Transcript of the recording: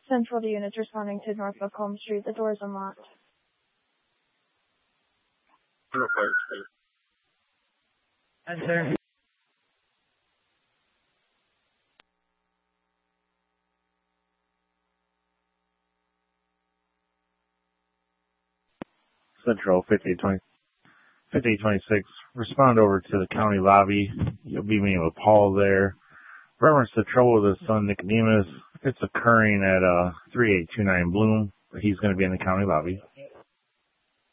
Central to units responding to Norfolk Home Street. The door's unlocked. Enter. Central 5826. Respond over to the county lobby. You'll be meeting with Paul there. Reference to trouble with his son Nicodemus. It's occurring at 3829 Bloom. He's going to be in the county lobby.